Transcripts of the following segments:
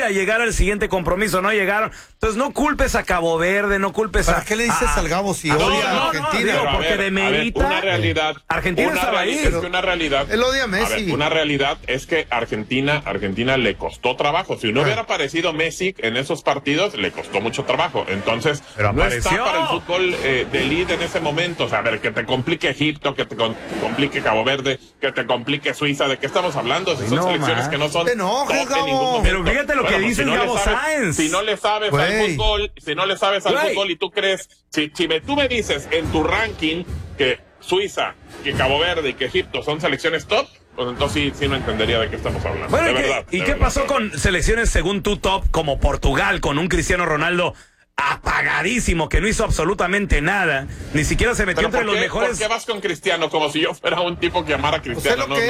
podía llegar al siguiente compromiso, no llegaron. Entonces no culpes a Cabo Verde, no culpes ¿Para qué le dices al Gabo si odia a Argentina? Digo, porque demerita. Una realidad. Argentina estaba ahí. Es que una realidad. Él odia a Messi. Una realidad es que Argentina le costó trabajo. Si no hubiera aparecido Messi en esos partidos, le costó mucho trabajo. Entonces, pero no apareció. está para el fútbol de elite en ese momento. O sea, a ver, que te complique Egipto, que te complique Cabo Verde, que te complique Suiza. ¿De qué estamos hablando? Si son selecciones que no son. Te enojes, Gabo. Pero fíjate lo que dice Gabo Sáenz. Si no le sabes al fútbol, fútbol y tú crees, si tú me dices en tu ranking que Suiza, que Cabo Verde y que Egipto son selecciones top, pues entonces sí no entendería de qué estamos hablando. Bueno, de verdad. ¿y qué pasó con selecciones según tu top como Portugal, con un Cristiano Ronaldo apagadísimo, que no hizo absolutamente nada, ni siquiera se metió entre los mejores? ¿Por qué vas con Cristiano como si yo fuera un tipo que amara a Cristiano? No,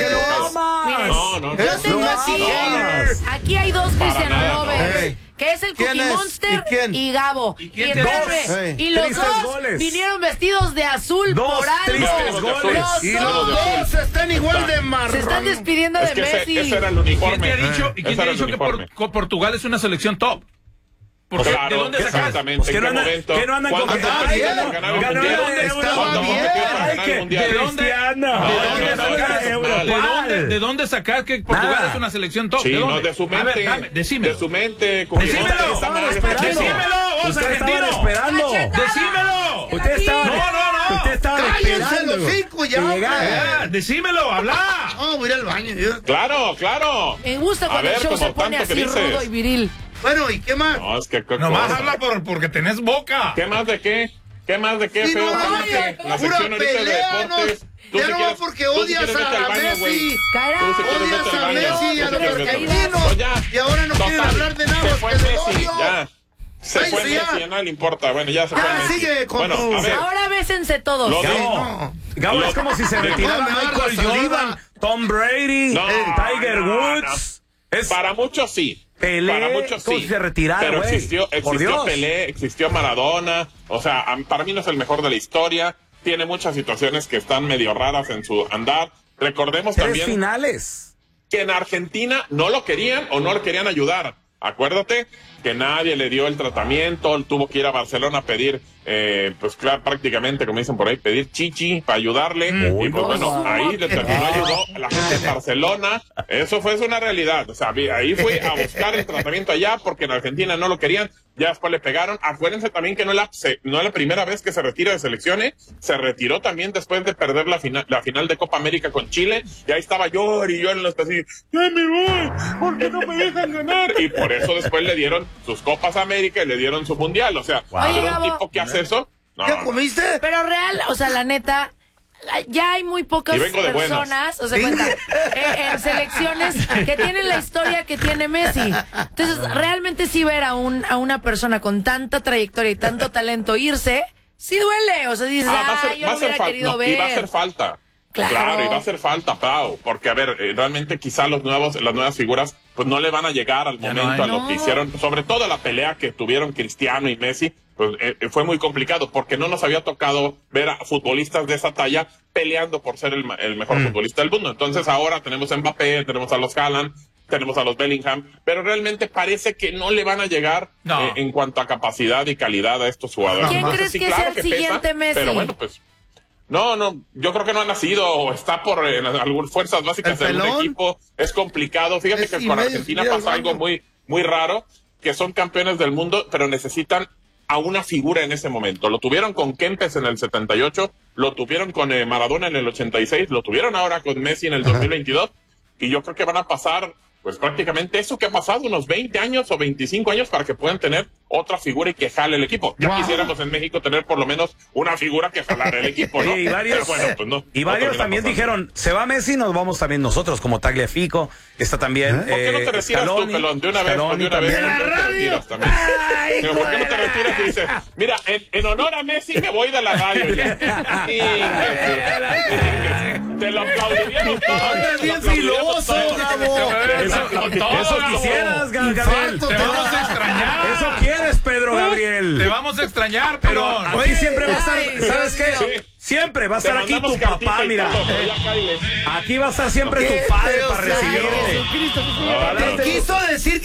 yo tengo aquí hay dos Cristiano Lovers, que es el Cookie Monster y Gabo. Y los dos vinieron vestidos de azul por algo. Y los dos están igual de marrón. Se están despidiendo de Messi. Ese era el uniforme. ¿Quién te ha dicho que Portugal es una selección top? Porque, claro, ¿de dónde sacas? Exactamente. Pues que no andan con que ¿De dónde sacas que Portugal es una selección top? Sí, ¿De dónde? no, de su mente. A ver, dame, decímelo. De su mente. Decímelo, vos argentino. Decímelo. Usted estaba esperando. Los cinco ya. Decímelo, habla. No, voy al baño. Claro. Me gusta cuando el show se pone así rudo y viril. Bueno, ¿y qué más? No, es que nomás habla porque tenés boca. ¿Qué más de qué? ¿Qué más de qué, feo? Pura La sección ahorita de deportes. Ya no porque odias a Messi. Odias a Messi y a los argentinos. Y ahora no quieren hablar de nada. Se fue Messi, ya. Se fue Messi, a nadie le importa. Bueno, ya se fue Messi. Sigue con ahora bésense todos. Gabo, es como si se retirara Michael Jordan, Tom Brady, Tiger Woods. Para muchos sí. Pelé, para muchos sí, se retiraron, pero existió Pelé, existió Maradona, o sea, para mí no es el mejor de la historia, tiene muchas situaciones que están medio raras en su andar. Recordemos también finales que en Argentina no lo querían o no le querían ayudar. Acuérdate que nadie le dio el tratamiento, él tuvo que ir a Barcelona a pedir, pues claro, prácticamente, como dicen por ahí, pedir chichi para ayudarle. Y pues bueno, ahí le terminó ayudó a la gente de Barcelona. Eso fue una realidad. O sea, ahí fue a buscar el tratamiento allá porque en Argentina no lo querían. Ya después le pegaron. Acuérdense también que no es la primera vez que se retira de selecciones. Se retiró también después de perder la final de Copa América con Chile. Y ahí estaba yo en los pasillos. ¡Ya me voy! ¿Por qué no me dejan ganar? Y por eso después le dieron sus Copas América y le dieron su Mundial. O sea, ¿era un tipo que hace eso? No. ¿Ya comiste? Pero real, o sea, la neta, ya hay muy pocas personas, o sea, en selecciones que tienen la historia que tiene Messi. Entonces, realmente sí ver a una persona con tanta trayectoria y tanto talento irse, sí duele. O sea, dices, yo lo hubiera querido ver. Y va a hacer falta. Claro, y va a hacer falta, Pau, porque a ver, realmente quizá las nuevas figuras pues no le van a llegar al momento a lo que hicieron, sobre todo la pelea que tuvieron Cristiano y Messi, pues fue muy complicado porque no nos había tocado ver a futbolistas de esa talla peleando por ser el mejor futbolista del mundo. Entonces ahora tenemos a Mbappé, tenemos a los Haaland, tenemos a los Bellingham, pero realmente parece que no le van a llegar en cuanto a capacidad y calidad a estos jugadores. ¿Quién crees que sea el siguiente Messi? Pero bueno, pues no, yo creo que no ha nacido o está por algunas fuerzas básicas de un equipo. Es complicado. Fíjate que con Argentina pasa algo muy, muy raro, que son campeones del mundo, pero necesitan a una figura en ese momento. Lo tuvieron con Kempes en el 78, lo tuvieron con Maradona en el 86, lo tuvieron ahora con Messi en el 2022, y yo creo que van a pasar pues prácticamente eso que ha pasado, unos 20 años o 25 años para que puedan tener otra figura y que jale el equipo. Ya quisiéramos en México tener por lo menos una figura que jalara el equipo, ¿no? Y varios, pero bueno, pues no. Y varios también dijeron, se va Messi, nos vamos también nosotros, como Tagliafico, está también ¿por qué no te retiras tú, Pelón? De una vez, ¿por qué no te retiras también? Pero ¿por qué no te retiras y dices, mira, en honor a Messi me voy de la radio ya? Te lo aplaudiríamos todos. ¡Es bien filoso, Gabo! Eso quisieras, Gabriel. Te vamos a extrañar. Eso quieres, Pedro Gabriel. Te vamos a extrañar, pero aquí siempre va a estar, ¿sabes qué? Sí. Siempre va a estar aquí tu papá, mira. Aquí va a estar siempre tu padre para recibirte. Te quiso decir